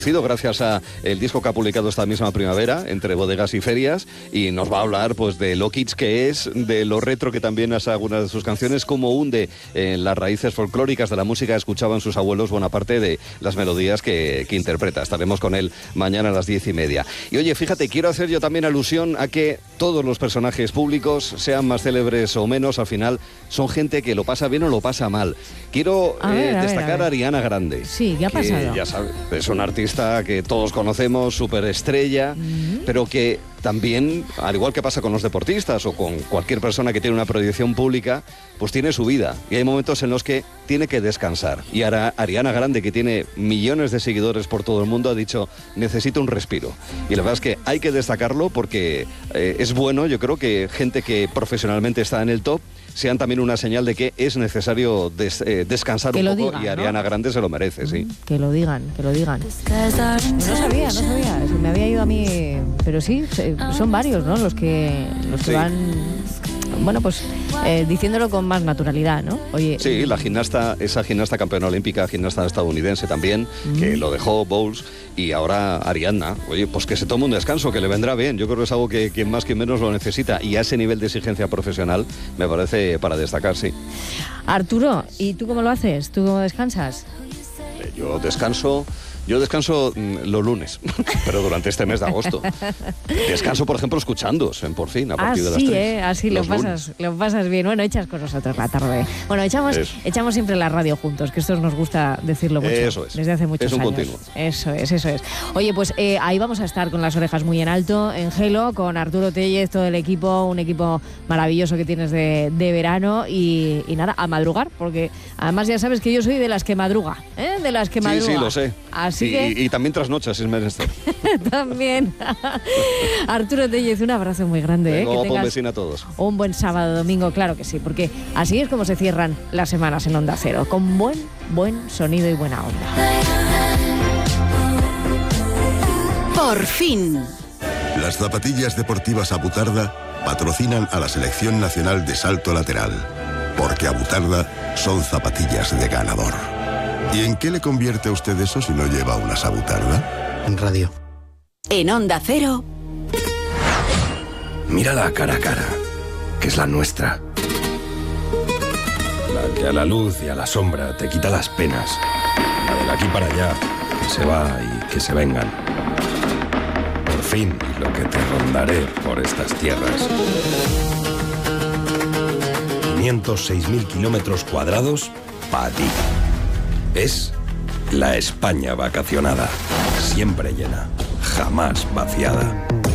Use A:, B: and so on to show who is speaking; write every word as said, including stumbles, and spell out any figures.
A: Gracias a el disco que ha publicado esta misma primavera, Entre Bodegas y Ferias, y nos va a hablar pues de lo kitsch que es, de lo retro que también es algunas de sus canciones, cómo hunde en las raíces folclóricas de la música que escuchaban sus abuelos, buena parte de las melodías que, que interpreta. Estaremos con él mañana a las diez y media. Y oye, fíjate, quiero hacer yo también alusión a que todos los personajes públicos, sean más célebres o menos, al final son gente que lo pasa bien o lo pasa mal. Quiero
B: a ver,
A: eh,
B: a
A: destacar
B: ver, a,
A: a Ariana Grande.
B: Sí, ¿qué ha pasado?
A: Ya sabes, es una artista que todos conocemos, superestrella, uh-huh. pero que también, al igual que pasa con los deportistas o con cualquier persona que tiene una proyección pública, pues tiene su vida. Y hay momentos en los que tiene que descansar. Y ahora Ariana Grande, que tiene millones de seguidores por todo el mundo, ha dicho, necesito un respiro. Y la verdad es que hay que destacarlo porque eh, es bueno, yo creo que gente que profesionalmente está en el top sean también una señal de que es necesario des, eh, descansar que un poco digan, y Ariana ¿no? Grande se lo merece, sí.
B: Que lo digan, que lo digan. No sabía, no sabía, me había ido a mí, pero sí, son varios, ¿no? Los que, los que sí. van, bueno, pues eh, diciéndolo con más naturalidad, ¿no? Oye,
A: sí, la gimnasta, esa gimnasta campeona olímpica, gimnasta estadounidense también, mm. que lo dejó Bowles, y ahora Ariadna, oye, pues que se tome un descanso, que le vendrá bien. Yo creo que es algo que quien más, quien menos lo necesita, y a ese nivel de exigencia profesional me parece para destacar, sí.
B: Arturo, ¿y tú cómo lo haces? ¿Tú cómo descansas?
A: Eh, yo descanso... Yo descanso los lunes, pero durante este mes de agosto. Descanso, por ejemplo, escuchándoos en Por Fin, a partir
B: ah,
A: de las
B: sí,
A: tres.
B: Eh, así lo pasas, lo pasas bien. Bueno, echas con nosotros la tarde. Bueno, echamos, echamos siempre la radio juntos, que esto nos gusta decirlo mucho.
A: Eso es.
B: Desde hace muchos
A: es un
B: años.
A: continuo.
B: Eso es, eso es. Oye, pues eh, ahí vamos a estar con las orejas muy en alto, en Gelo, con Arturo Tellez, todo el equipo, un equipo maravilloso que tienes de, de verano. Y, y nada, a madrugar, porque además ya sabes que yo soy de las que madruga, ¿eh? De las que madruga.
A: Sí, sí, lo sé.
B: Así
A: y,
B: que...
A: y, y también trasnochas, es menester.
B: También. Arturo Tellez, un abrazo muy grande.
A: Vengo,
B: ¿eh? Que
A: un
B: tengas
A: besín a todos.
B: Un buen sábado, domingo, claro que sí, porque así es como se cierran las semanas en Onda Cero, con buen, buen sonido y buena onda.
C: Por fin.
D: Las zapatillas deportivas Abutarda patrocinan a la Selección Nacional de Salto Lateral, porque Abutarda son zapatillas de ganador. ¿Y en qué le convierte a usted eso si no lleva una Abutarda?
E: En radio.
C: En Onda Cero.
F: Mírala cara a cara, que es la nuestra. La que a la luz y a la sombra te quita las penas. La de aquí para allá, que se va y que se vengan. Por fin, lo que te rondaré por estas tierras. quinientos seis mil kilómetros cuadrados para ti. Es la España vacacionada. Siempre llena, jamás vaciada.